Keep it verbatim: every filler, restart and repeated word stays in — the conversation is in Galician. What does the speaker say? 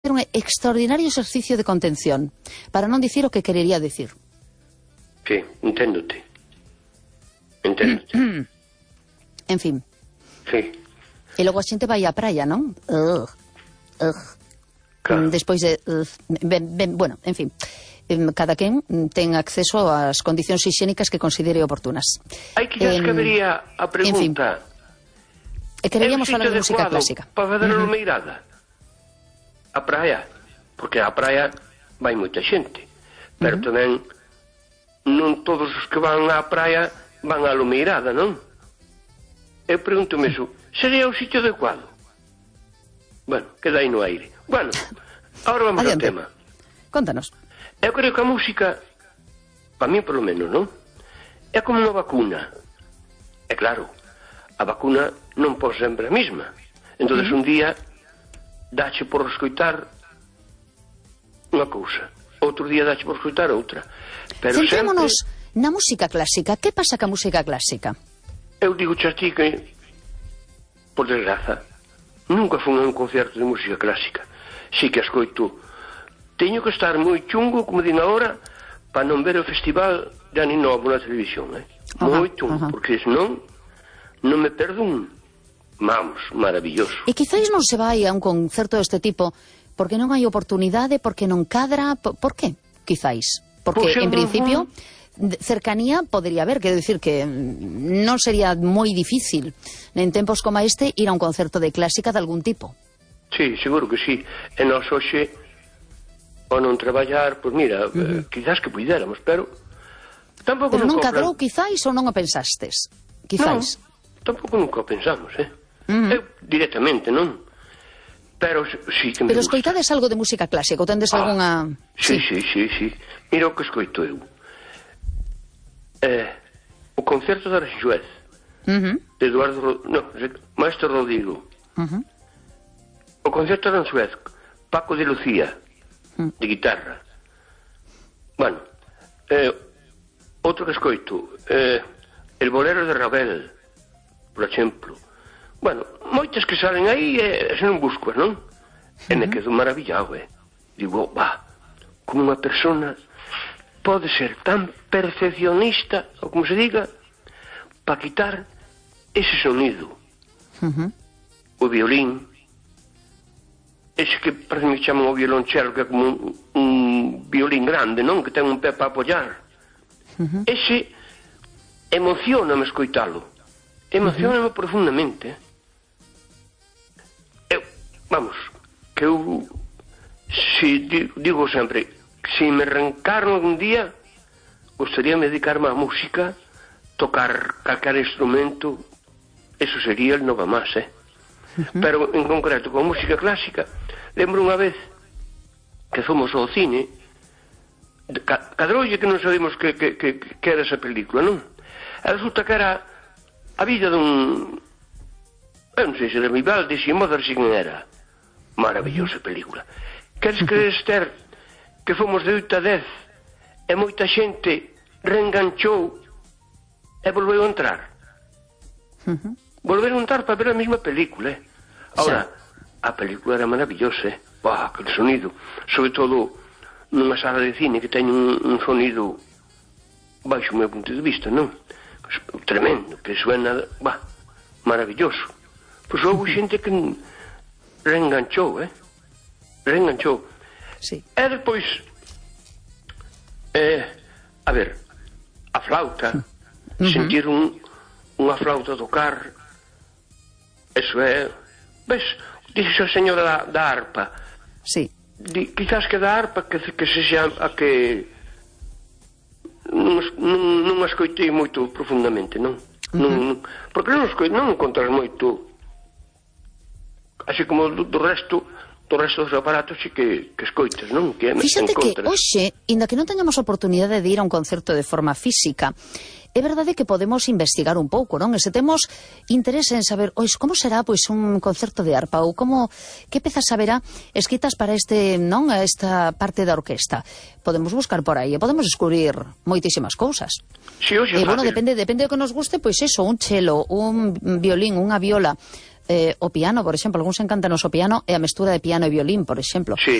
facer un extraordinario exercicio de contención, para non dicir o que querería decir. Sí, enténdote. Enténdote. En fin. Sí. E logo a xente vai á praia, non? Ugh. Ugh. Claro. Despois de... Uh, ben, ben, bueno, en fin. Cada quen ten acceso ás condicións higiénicas que considere oportunas. Hai que xa escabería a pregunta. En fin. E queríamos falar de música clásica. Para fazer a lumeirada. A praia. Porque a praia vai moita xente. Pero uh -huh. tamén non todos os que van á praia van á lumeirada, non? Eu pregunto-me iso. Sería o sitio adecuado? Bueno, queda aí no aire. Bueno, agora vamos Adiante. ao tema. Contanos. Eu creo que a música, para mí polo menos, non? É como unha vacuna. É claro, a vacuna non pode sempre a mesma. Entón, un día, dache por escoitar unha cousa. Outro día dache por escoitar outra. Pero Centrémonos sempre... na música clásica. Que pasa ca música clásica? Eu digo xa ti que, por desgraza, nunca fui a un concerto de música clásica. Si que escoito... Teño que estar moi chungo, como din agora, para non ver o festival de Ano Novo na televisión, eh? Moi chungo, ajá. Porque senón non me perdo un... Vamos, maravilloso. E quizáis non se vai a un concerto deste tipo porque non hai oportunidade, porque non cadra... Por, por que, quizáis? Porque, pues, en principio, uh... cercanía podría haber, quero dicir que non sería moi difícil en tempos como este ir a un concerto de clásica de algún tipo. Sí, seguro que sí. E nós hoxe... ou non traballar, pois mira, uh -huh. eh, quizás que puidéramos, pero tampouco pero non nunca cadrou quizáis ou non o pensastes? Quizáis. Non, tampouco nunca o pensamos, eh? Uh -huh. Eu, directamente, non? Pero sí que me Pero gusta. escoitades algo de música clásica ou tendes ah, algunha... Sí, sí, sí, sí. Mira o que escoito eu. Eh, o concerto de Aranjuez, uh -huh. de Eduardo... Ro... No, Maestro Rodrigo. Uh -huh. O concerto de Aranjuez, Paco de Lucía, de guitarra. Bueno, eh, outro que escoito, eh, el bolero de Ravel, por exemplo. Bueno, moitas que salen aí e eh, se non busco, non? E me quedo maravillado, eh. Digo, va, como unha persona pode ser tan perfeccionista, ou como se diga, para quitar ese sonido. Uh -huh. O violín, ese que parece que chaman o violonchelo, que é como un, un violín grande, non? Que ten un pé para apoiar. Uh -huh. Ese emocioname escoitalo. Emocioname uh -huh. profundamente. Eu, vamos, que eu si, digo sempre, se me reencarno algún día, gostaría de dedicarme á música, tocar calquer instrumento, eso sería el nova más, eh? Uh -huh. Pero en concreto con música clásica, lembro unha vez que fomos ao cine, cadroulle que non sabemos que, que, que, que era esa película, non? E resulta que era a vida dun... eu non sei se era Vivaldi, se Mozart, se quen era. Maravillosa película. Queres que Esther, que fomos de oito a dez e moita xente reenganchou e volveu a entrar. Uh -huh. Volveron a entrar para ver a mesma película, eh? Ahora, a película era maravillosa, eh? Pá, aquele sonido, sobre todo nunha sala de cine que ten un, un sonido baixo o meu punto de vista, non? Tremendo, que suena, bah, maravilloso. Pois houve xente que reenganchou, eh? Reenganchou. Sí. E depois, eh, a ver, a flauta, uh -huh. sentir un, unha flauta tocar, eso é, ves, dixo a señora da, da arpa. Sí. Di, quizás que da arpa que, que se xa a que non, non, non a escoitei moito profundamente, non? Uh -huh. non porque non escoitei, non encontras moito así como do, do resto do resto dos aparatos e que, que escoites, non? Que fíxate encontras. Que hoxe, inda que non teñamos oportunidade de ir a un concerto de forma física, é verdade que podemos investigar un pouco, non? E se temos interese en saber, ois, como será pois un concerto de arpa ou como que pezas saberá escritas para este, non, esta parte da orquesta. Podemos buscar por aí e podemos descubrir moitísimas cousas. Si, hoxe e bueno, depende depende do que nos guste, pois eso, un chelo, un violín, unha viola, eh, o piano, por exemplo, algúns encantanos o piano e a mestura de piano e violín, por exemplo. Sí.